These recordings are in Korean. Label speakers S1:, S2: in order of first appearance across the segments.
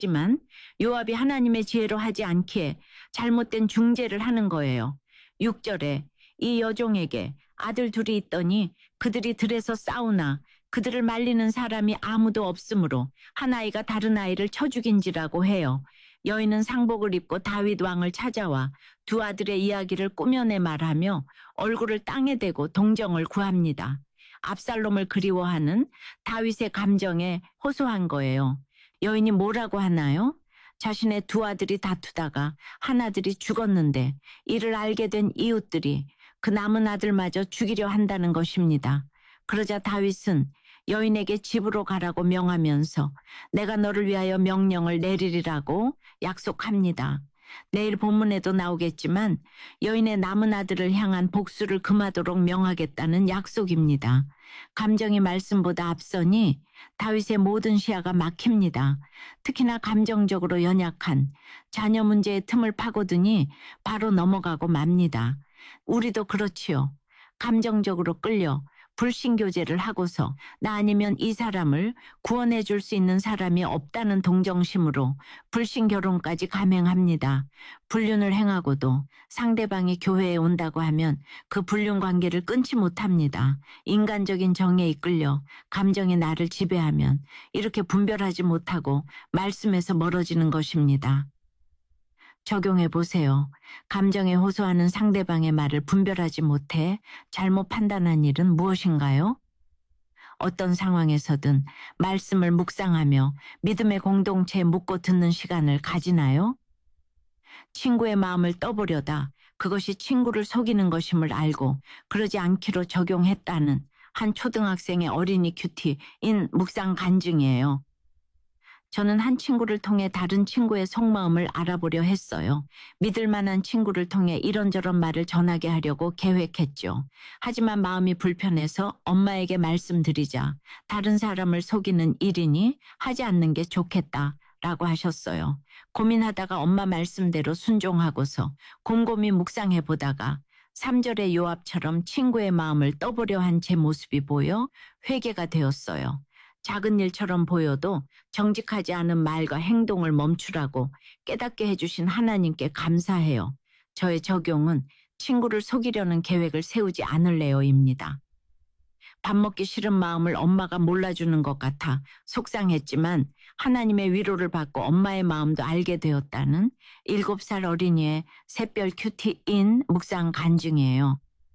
S1: 하지만 요압이 하나님의 지혜로 하지 않기에 잘못된 중재를 하는 거예요. 6절에 이 여종에게 아들 둘이 있더니 그들이 들에서 싸우나 그들을 말리는 사람이 아무도 없으므로 한 아이가 다른 아이를 쳐 죽인지라고 해요. 여인은 상복을 입고 다윗 왕을 찾아와 두 아들의 이야기를 꾸며내 말하며 얼굴을 땅에 대고 동정을 구합니다. 압살롬을 그리워하는 다윗의 감정에 호소한 거예요. 여인이 뭐라고 하나요? 자신의 두 아들이 다투다가 한 아들이 죽었는데 이를 알게 된 이웃들이 그 남은 아들마저 죽이려 한다는 것입니다. 그러자 다윗은 여인에게 집으로 가라고 명하면서 내가 너를 위하여 명령을 내리리라고 약속합니다. 내일 본문에도 나오겠지만 여인의 남은 아들을 향한 복수를 금하도록 명하겠다는 약속입니다. 감정이 말씀보다 앞서니 다윗의 모든 시야가 막힙니다. 특히나 감정적으로 연약한 자녀 문제의 틈을 파고드니 바로 넘어가고 맙니다. 우리도 그렇지요. 감정적으로 끌려 불신교제를 하고서 나 아니면 이 사람을 구원해 줄 수 있는 사람이 없다는 동정심으로 불신결혼까지 감행합니다. 불륜을 행하고도 상대방이 교회에 온다고 하면 그 불륜 관계를 끊지 못합니다. 인간적인 정에 이끌려 감정이 나를 지배하면 이렇게 분별하지 못하고 말씀에서 멀어지는 것입니다. 적용해 보세요. 감정에 호소하는 상대방의 말을 분별하지 못해 잘못 판단한 일은 무엇인가요? 어떤 상황에서든 말씀을 묵상하며 믿음의 공동체에 묻고 듣는 시간을 가지나요? 친구의 마음을 떠보려다 그것이 친구를 속이는 것임을 알고 그러지 않기로 적용했다는 한 초등학생의 어린이 큐티인 묵상 간증이에요. 저는 한 친구를 통해 다른 친구의 속마음을 알아보려 했어요. 믿을 만한 친구를 통해 이런저런 말을 전하게 하려고 계획했죠. 하지만 마음이 불편해서 엄마에게 말씀드리자 다른 사람을 속이는 일이니 하지 않는 게 좋겠다라고 하셨어요. 고민하다가 엄마 말씀대로 순종하고서 곰곰이 묵상해 보다가 3절의 요압처럼 친구의 마음을 떠보려 한 제 모습이 보여 회개가 되었어요. 작은 일처럼 보여도 정직하지 않은 말과 행동을 멈추라고 깨닫게 해주신 하나님께 감사해요. 저의 적용은 친구를 속이려는 계획을 세우지 않을래요입니다. 밥 먹기 싫은 마음을 엄마가 몰라주는 것 같아 속상했지만 하나님의 위로를 받고 엄마의 마음도 알게 되었다는 7살 어린이의 샛별 큐티인 묵상 간증이에요.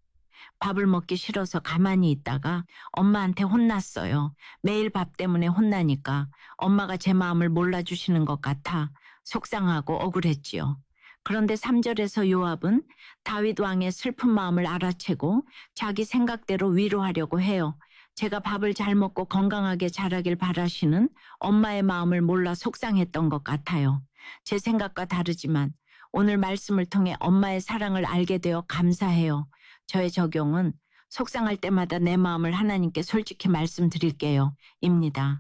S1: 밥을 먹기 싫어서 가만히 있다가 엄마한테 혼났어요. 매일 밥 때문에 혼나니까 엄마가 제 마음을 몰라주시는 것 같아 속상하고 억울했지요. 그런데 3절에서 요압은 다윗 왕의 슬픈 마음을 알아채고 자기 생각대로 위로하려고 해요. 제가 밥을 잘 먹고 건강하게 자라길 바라시는 엄마의 마음을 몰라 속상했던 것 같아요. 제 생각과 다르지만 오늘 말씀을 통해 엄마의 사랑을 알게 되어 감사해요. 저의 적용은 속상할 때마다 내 마음을 하나님께 솔직히 말씀드릴게요. 입니다.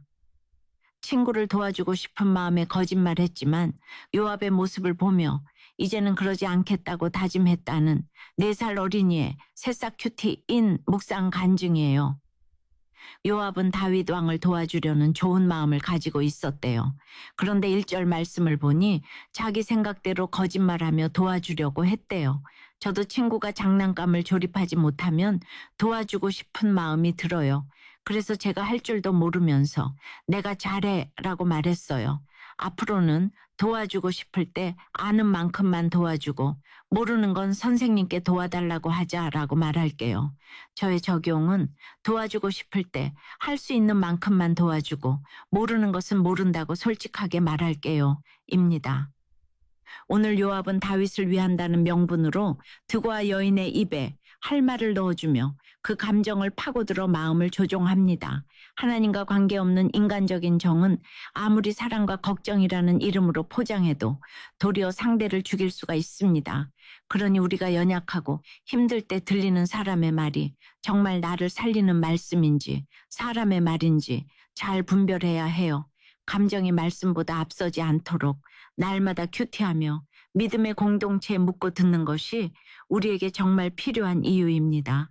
S1: 친구를 도와주고 싶은 마음에 거짓말했지만 요압의 모습을 보며 이제는 그러지 않겠다고 다짐했다는 4살 어린이의 새싹 큐티인 묵상 간증이에요. 요압은 다윗 왕을 도와주려는 좋은 마음을 가지고 있었대요. 그런데 1절 말씀을 보니 자기 생각대로 거짓말하며 도와주려고 했대요. 저도 친구가 장난감을 조립하지 못하면 도와주고 싶은 마음이 들어요. 그래서 제가 할 줄도 모르면서 내가 잘해 라고 말했어요. 앞으로는 도와주고 싶을 때 아는 만큼만 도와주고 모르는 건 선생님께 도와달라고 하자라고 말할게요. 저의 적용은 도와주고 싶을 때 할 수 있는 만큼만 도와주고 모르는 것은 모른다고 솔직하게 말할게요. 입니다. 오늘 요압은 다윗을 위한다는 명분으로 드고아 여인의 입에 할 말을 넣어주며 그 감정을 파고들어 마음을 조종합니다. 하나님과 관계없는 인간적인 정은 아무리 사랑과 걱정이라는 이름으로 포장해도 도리어 상대를 죽일 수가 있습니다. 그러니 우리가 연약하고 힘들 때 들리는 사람의 말이 정말 나를 살리는 말씀인지 사람의 말인지 잘 분별해야 해요. 감정이 말씀보다 앞서지 않도록 날마다 큐티하며 믿음의 공동체에 묻고 듣는 것이 우리에게 정말 필요한 이유입니다.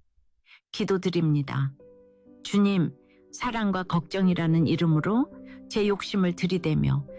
S1: 기도드립니다. 주님, 사랑과 걱정이라는 이름으로 제 욕심을 들이대며